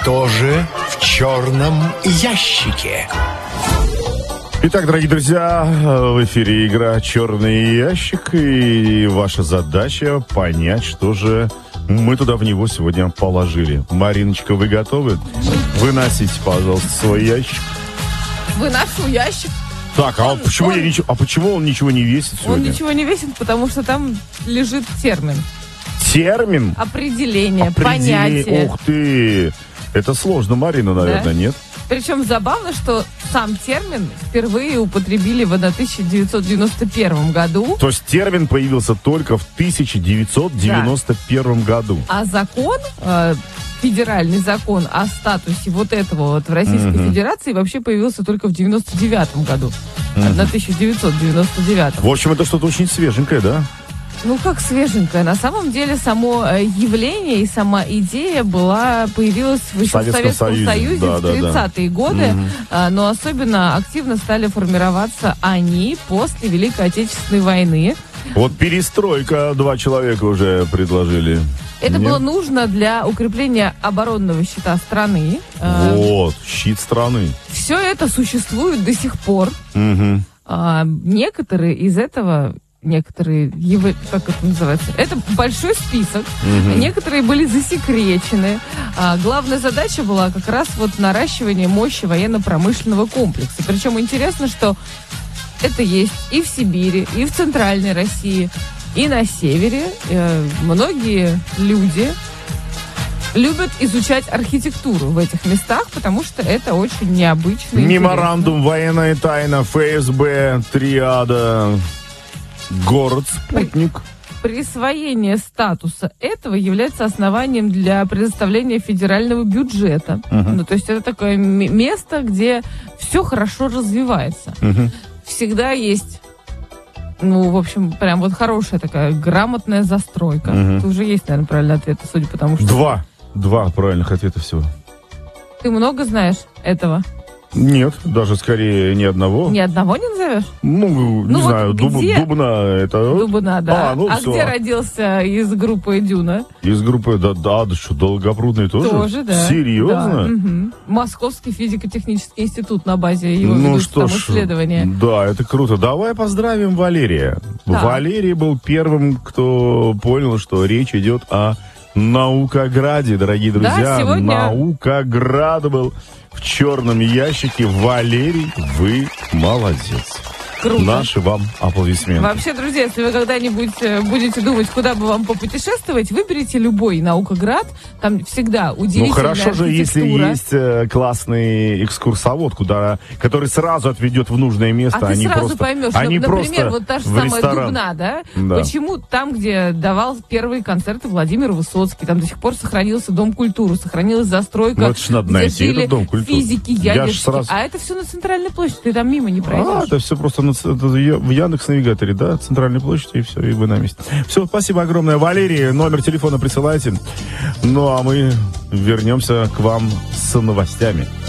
Что же в черном ящике? Итак, дорогие друзья, в эфире игра «Черный ящик», и ваша задача понять, что же мы туда в него сегодня положили. Мариночка, вы готовы? Выносите, пожалуйста, свой ящик. Выношу ящик. Так, почему он ничего не весит сегодня? Он ничего не весит, потому что там лежит термин. Термин? Определение, понятие. Ух ты! Это сложно, Марина, наверное, да? Нет? Причем забавно, что сам термин впервые употребили в 1991 году. То есть термин появился только в 1991 году. А закон, федеральный закон о статусе вот этого вот в Российской Федерации вообще появился только в 99 году. На 1999. В общем, это что-то очень свеженькое, да? Ну, как свеженькое. На самом деле, само явление и сама идея появилась в Советском Союзе в 30-е годы, но особенно активно стали формироваться они после Великой Отечественной войны. Вот перестройка, 2 человека уже предложили. Это было нужно для укрепления оборонного щита страны. Вот, щит страны. Все это существует до сих пор. Некоторые из этого... как это называется? Это большой список. Некоторые были засекречены. Главная задача была как раз вот наращивание мощи военно-промышленного комплекса. Причем интересно, что это есть и в Сибири, и в Центральной России, и на Севере. Многие люди любят изучать архитектуру в этих местах, потому что это очень необычно. Меморандум, военная тайна, ФСБ, триада... Город-спутник. Присвоение статуса этого является основанием для предоставления федерального бюджета. Ну, то есть это такое место, где все хорошо развивается. Всегда есть, ну, в общем, прям вот хорошая такая грамотная застройка. Это уже есть, наверное, правильный ответ, судя по тому, что... Два правильных ответа всего. Ты много знаешь этого? Нет, даже скорее ни одного. Ни одного не назовешь? Ну не вот знаю, Дубна это... Дубна, да. А где родился из группы Дюна? Из группы, да, что, Долгопрудный тоже? Тоже, да. Серьезно? Да. Московский физико-технический институт на базе его ведут там исследования. Да, это круто. Давай поздравим Валерия. Да. Валерий был первым, кто понял, что речь идет о Наукограде, дорогие друзья. Да, сегодня... Наукоград был в черном ящике. Валерий, вы молодец. Круто. Наши вам аплодисменты. Вообще, друзья, если вы когда-нибудь будете думать, куда бы вам попутешествовать, выберите любой Наукоград. Там всегда удивительная архитектура. Ну, хорошо же, если есть классный экскурсовод, который сразу отведет в нужное место. Ты сразу поймешь. Например, вот та же самая Дубна, да? Почему там, где давал первые концерты Владимир Высоцкий, там до сих пор сохранился Дом культуры, сохранилась застройка, это ж надо найти, этот Дом культуры. Физики, ядерщики. А это все на Центральной площади, ты там мимо не пройдешь. Это все просто в Яндекс.Навигаторе, да, Центральной площади, и все, и вы на месте. Все, спасибо огромное, Валерий. Номер телефона присылайте. Ну, а мы вернемся к вам с новостями.